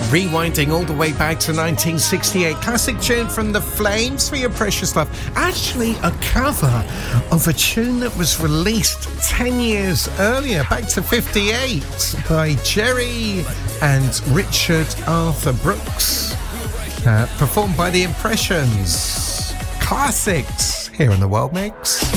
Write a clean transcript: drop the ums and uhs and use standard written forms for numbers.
Rewinding all the way back to 1968. Classic tune from The Flames for your precious love. Actually, a cover of a tune that was released 10 years earlier, back to 58, by Jerry and Richard Arthur Brooks. Performed by The Impressions. Classics here on the World Mix.